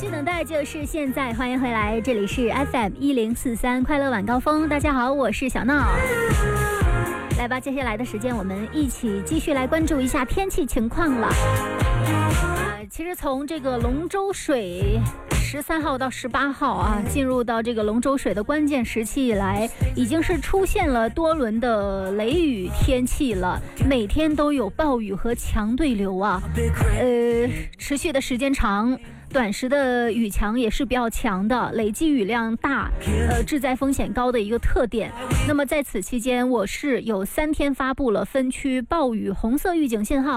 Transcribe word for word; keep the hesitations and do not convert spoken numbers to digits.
续等待就是现在，欢迎回来，这里是 F M 一零四三快乐晚高峰。大家好，我是小闹。来吧，接下来的时间我们一起继续来关注一下天气情况了。呃，其实从这个龙舟水十三号到十八号啊，进入到这个龙舟水的关键时期以来，已经是出现了多轮的雷雨天气了，每天都有暴雨和强对流啊，呃，持续的时间长。短时的雨强也是比较强的，累计雨量大，呃，致灾风险高的一个特点。那么在此期间，我市有三天发布了分区暴雨红色预警信号。